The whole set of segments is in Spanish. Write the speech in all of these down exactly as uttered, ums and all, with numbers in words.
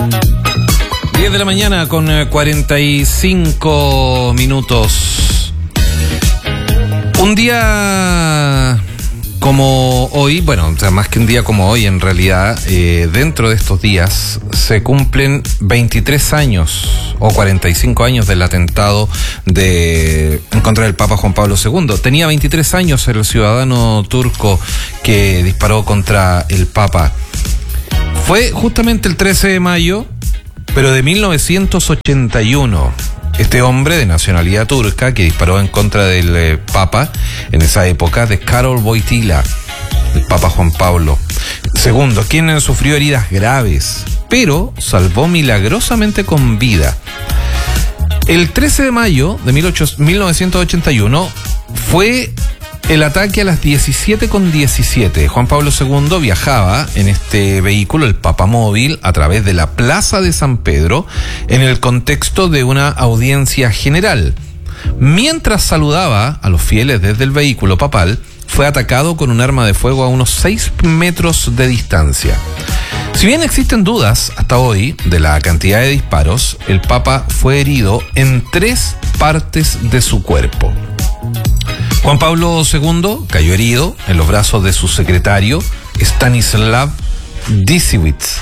diez de la mañana con cuarenta y cinco minutos. Un día como hoy, bueno, o sea, más que un día como hoy en realidad, eh, dentro de estos días se cumplen veintitrés años o cuarenta y cinco años del atentado de en contra del Papa Juan Pablo segundo. Tenía veintitrés años el ciudadano turco que disparó contra el Papa. Fue justamente el trece de mayo, pero de mil novecientos ochenta y uno. Este hombre de nacionalidad turca que disparó en contra del eh, Papa en esa época, de Karol Wojtyła, el Papa Juan Pablo segundo, quien sufrió heridas graves, pero salvó milagrosamente con vida. El trece de mayo de mil novecientos ochenta y uno fue el ataque a las diecisiete con diecisiete. Juan Pablo segundo viajaba en este vehículo, el Papamóvil, a través de la Plaza de San Pedro, en el contexto de una audiencia general. Mientras saludaba a los fieles desde el vehículo papal, fue atacado con un arma de fuego a unos seis metros de distancia. Si bien existen dudas hasta hoy de la cantidad de disparos, el Papa fue herido en tres partes de su cuerpo. Juan Pablo segundo cayó herido en los brazos de su secretario, Stanislav Dziwisz.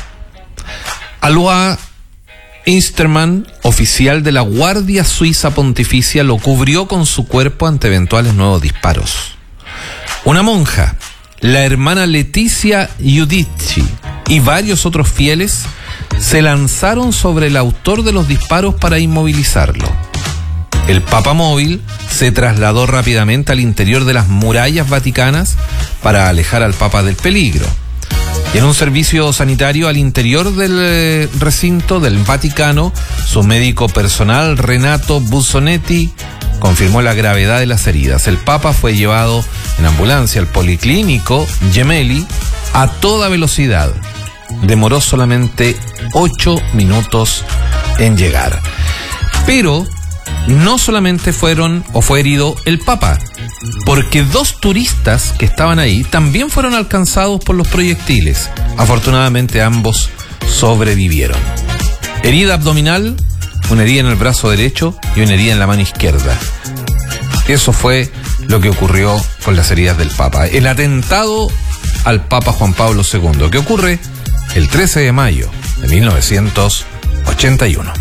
Alois Insterman, oficial de la Guardia Suiza Pontificia, lo cubrió con su cuerpo ante eventuales nuevos disparos. Una monja, la hermana Leticia Giudici y varios otros fieles se lanzaron sobre el autor de los disparos para inmovilizarlo. El Papamóvil se trasladó rápidamente al interior de las murallas vaticanas para alejar al Papa del peligro. Y en un servicio sanitario al interior del recinto del Vaticano, su médico personal, Renato Bussonetti, confirmó la gravedad de las heridas. El Papa fue llevado en ambulancia al Policlínico Gemelli a toda velocidad. Demoró solamente ocho minutos en llegar. Pero no solamente fueron o fue herido el Papa, porque dos turistas que estaban ahí también fueron alcanzados por los proyectiles. Afortunadamente ambos sobrevivieron. Herida abdominal, una herida en el brazo derecho y una herida en la mano izquierda. Eso fue lo que ocurrió con las heridas del Papa. El atentado al Papa Juan Pablo segundo, que ocurre el trece de mayo de mil novecientos ochenta y uno.